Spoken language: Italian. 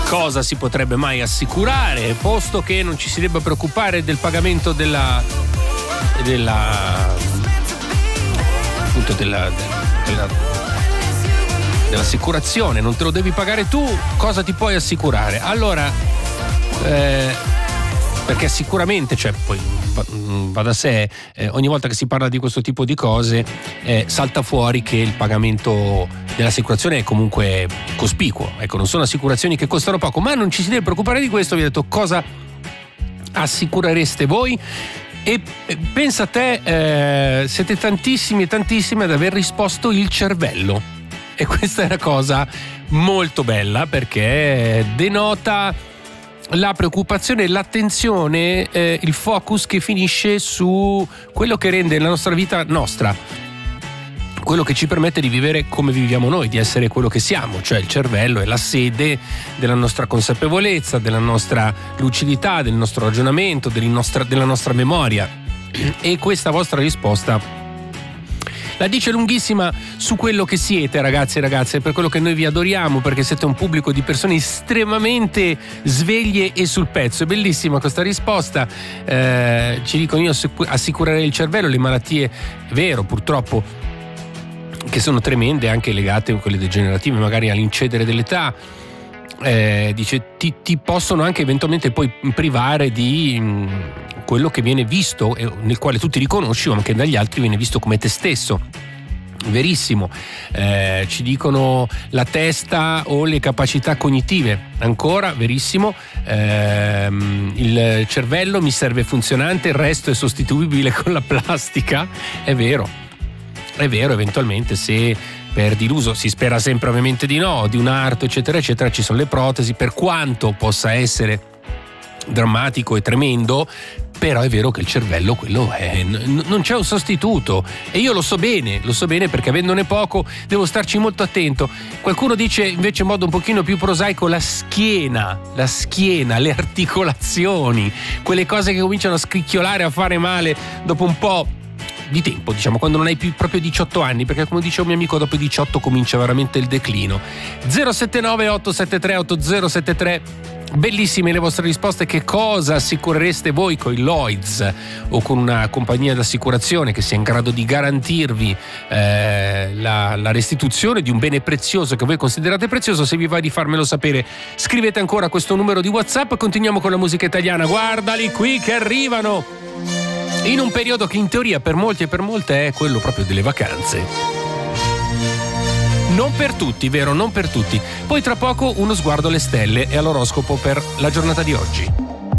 cosa si potrebbe mai assicurare, posto che non ci si debba preoccupare del pagamento dell'assicurazione, non te lo devi pagare tu, cosa ti puoi assicurare? Allora, perché sicuramente, cioè, poi va da sé, ogni volta che si parla di questo tipo di cose salta fuori che il pagamento dell'assicurazione è comunque cospicuo. Ecco, non sono assicurazioni che costano poco, ma non ci si deve preoccupare di questo. Vi ho detto cosa assicurereste voi. E pensa a te, siete tantissimi e tantissime ad aver risposto il cervello, e questa è una cosa molto bella perché denota la preoccupazione, l'attenzione, il focus che finisce su quello che rende la nostra vita nostra, quello che ci permette di vivere come viviamo noi, di essere quello che siamo, cioè il cervello è la sede della nostra consapevolezza, della nostra lucidità, del nostro ragionamento, della nostra memoria. E questa vostra risposta la dice lunghissima su quello che siete, ragazzi e ragazze, per quello che noi vi adoriamo, perché siete un pubblico di persone estremamente sveglie e sul pezzo. È bellissima questa risposta. Ci dicono: io assicurerei il cervello, le malattie, è vero, purtroppo, che sono tremende, anche legate a quelle degenerative, magari all'incedere dell'età. Dice ti possono anche eventualmente poi privare di quello che viene visto, nel quale tu ti riconosci, ma che dagli altri viene visto come te stesso. Verissimo. Ci dicono la testa o le capacità cognitive, ancora verissimo. Il cervello mi serve funzionante, il resto è sostituibile con la plastica. È vero, eventualmente se perdi l'uso, si spera sempre ovviamente di no, di un arto eccetera eccetera, ci sono le protesi, per quanto possa essere drammatico e tremendo, però è vero che il cervello quello è, non c'è un sostituto, e io lo so bene perché avendone poco devo starci molto attento. Qualcuno dice invece in modo un pochino più prosaico la schiena, le articolazioni, quelle cose che cominciano a scricchiolare, a fare male dopo un po' di tempo, diciamo, quando non hai più proprio 18 anni, perché come dice un mio amico, dopo i 18 comincia veramente il declino. 079 873 8073. Bellissime le vostre risposte. Che cosa assicurereste voi con il Lloyds o con una compagnia d'assicurazione che sia in grado di garantirvi la restituzione di un bene prezioso che voi considerate prezioso? Se vi va di farmelo sapere, scrivete ancora a questo numero di WhatsApp. Continuiamo con la musica italiana. Guardali qui che arrivano in un periodo che in teoria per molti e per molte è quello proprio delle vacanze. Non per tutti, vero? Non per tutti. Poi tra poco uno sguardo alle stelle e all'oroscopo per la giornata di oggi.